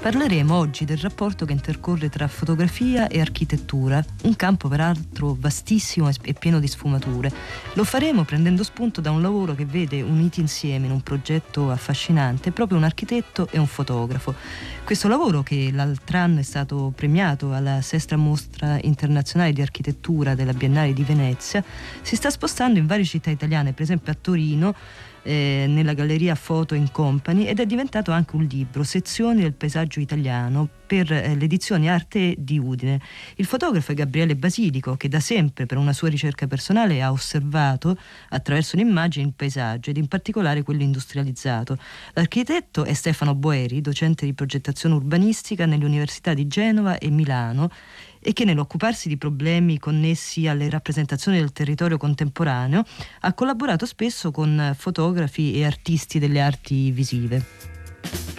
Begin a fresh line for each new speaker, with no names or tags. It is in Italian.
Parleremo oggi del rapporto che intercorre tra fotografia e architettura, un campo peraltro vastissimo e pieno di sfumature. Lo faremo prendendo spunto da un lavoro che vede uniti insieme in un progetto affascinante proprio un architetto e un fotografo. Questo lavoro, che l'altro anno è stato premiato alla Sesta Mostra Internazionale di Architettura della Biennale di Venezia, si sta spostando in varie città italiane, per esempio a Torino, nella Galleria Photo in Company, ed è diventato anche un libro, Sezioni del paesaggio italiano, per le edizioni Arte di Udine. Il fotografo è Gabriele Basilico, che da sempre per una sua ricerca personale ha osservato attraverso un'immagine il paesaggio ed in particolare quello industrializzato. L'architetto è Stefano Boeri, docente di progettazione urbanistica nelle università di Genova e Milano, e che nell'occuparsi di problemi connessi alle rappresentazioni del territorio contemporaneo ha collaborato spesso con fotografi e artisti delle arti visive.